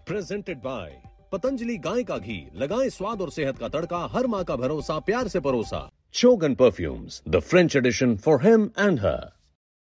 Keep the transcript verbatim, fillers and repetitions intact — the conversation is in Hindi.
प्रेजेंटेड बाय पतंजलि गाय का घी, लगाएं स्वाद और सेहत का तड़का, हर माँ का भरोसा, प्यार से परोसा। चोगन perfumes, the French addition for him and her.